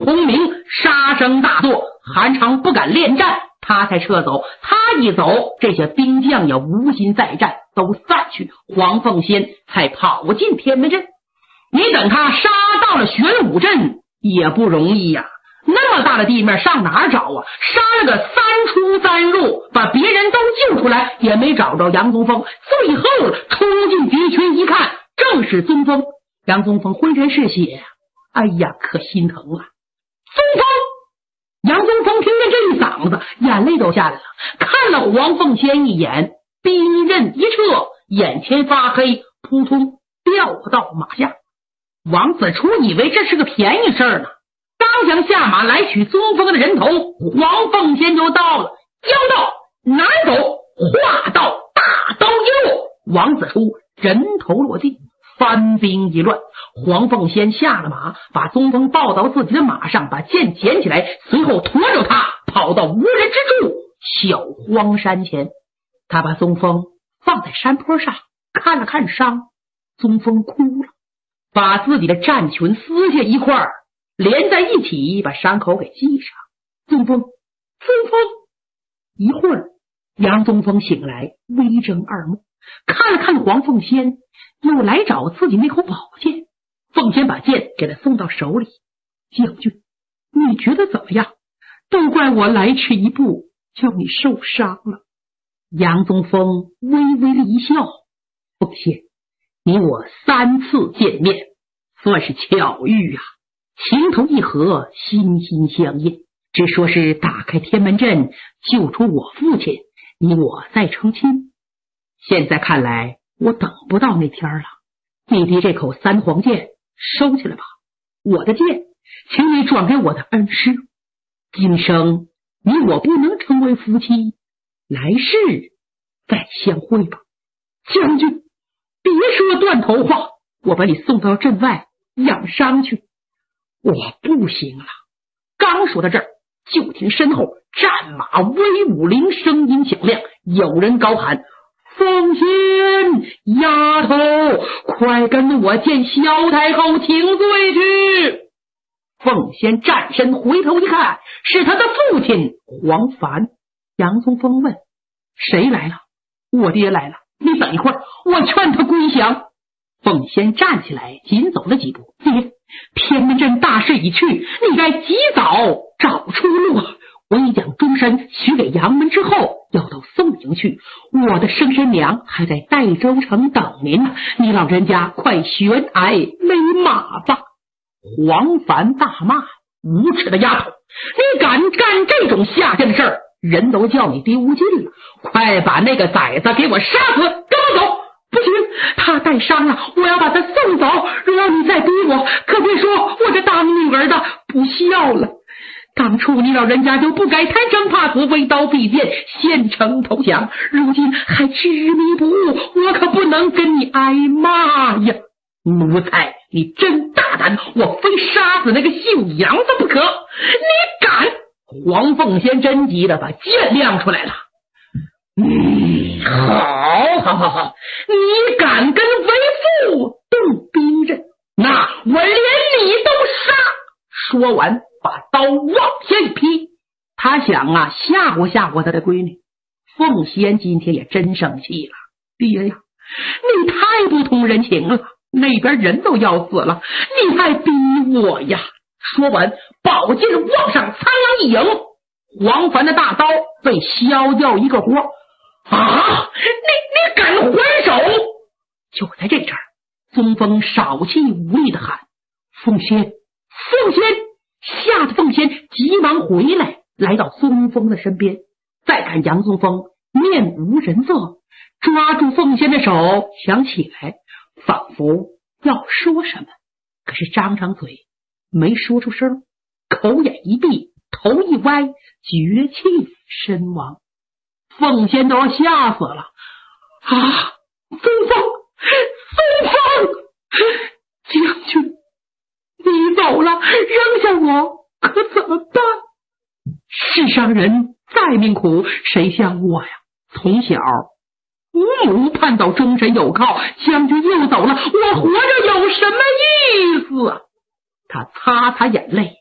孔明杀声大作，韩昌不敢恋战，他才撤走。他一走，这些兵将也无心再战，都散去。黄凤仙才跑进天门阵。你等他杀到了玄武镇也不容易呀，那么大的地面上哪儿找啊？杀了个三出三入，把别人都救出来，也没找着杨宗峰。最后冲进敌群一看，正是宗峰。杨宗峰浑身是血，哎呀，可心疼啊！宗峰，杨宗峰听见这一嗓子，眼泪都下来了，看了黄凤仙一眼，兵刃一撤，眼前发黑，扑通掉到马下。王子初以为这是个便宜事儿呢，刚想下马来取宗峰的人头，黄凤仙就到了，交道拿走，划到大刀一落，王子初人头落地，翻兵一乱。黄凤仙下了马，把宗峰抱到自己的马上，把剑捡起来，随后驮着他跑到无人之处小荒山前。他把宗峰放在山坡上，看了看伤，宗峰哭了，把自己的战裙撕下一块连在一起，把伤口给系上。宗峰，一会儿杨宗峰醒来，微睁二目，看了看黄凤仙，又来找自己那口宝剑。凤仙把剑给他送到手里，将军，你觉得怎么样？都怪我来迟一步，叫你受伤了。杨宗峰微微的一笑，凤仙，你我3次见面，算是巧遇啊，情投意合，心心相印。只说是打开天门阵，救出我父亲，你我再成亲。现在看来，我等不到那天了。你的这口三黄剑收起来吧，我的剑，请你转给我的恩师。今生你我不能成为夫妻，来世再相会吧。将军，别说断头话，我把你送到镇外养伤去。我不行了。刚说到这儿，就听身后战马威武铃声音响亮，有人高喊，凤仙丫头，快跟我见萧太后请罪去。凤仙站身回头一看，是他的父亲黄凡。杨宗峰问，谁来了？我爹来了，你等一会儿，我劝他归降。凤仙站起来，紧走了几步，爹，天门阵大势已去，你该及早找出路啊！我已将终身许给杨门之后，要到宋营去，我的生身娘还在代州城等您呢，你老人家快悬崖勒马吧！黄凡大骂，无耻的丫头，你敢干这种下贱的事儿，人都叫你丢尽了，快把那个崽子给我杀死，跟我走！不行，他带伤了，我要把他送走。如果你再逼我，可别说我这当女儿的不孝了。当初你老人家就不该贪生怕死，为刀必剑，献城投降，如今还执迷不悟，我可不能跟你挨骂呀！奴才，你真大胆，我非杀死那个姓杨的不可！你敢！黄凤仙真急的把剑亮出来了。好，你敢跟为父动兵刃，那我连你都杀！说完把刀往下一劈，他想啊吓唬吓唬他的闺女。凤仙今天也真生气了，爹呀，你太不通人情了，那边人都要死了，你还逼我呀！说完宝剑往上苍啷一迎，黄凡的大刀被削掉一个窝。啊！你敢还手！就在这阵儿，宗峰少气无力的喊：“凤仙！”吓得凤仙急忙回来，来到宗峰的身边。再看杨宗峰面无人色，抓住凤仙的手想起来，仿佛要说什么，可是张张嘴没说出声，口眼一闭，头一歪，绝气身亡。凤仙都要吓死了啊！宗峰，将军，你走了，扔下我可怎么办？世上人再命苦，谁像我呀？从小无母盼到终身有靠，将军又走了，我活着有什么意思啊？他擦擦眼泪，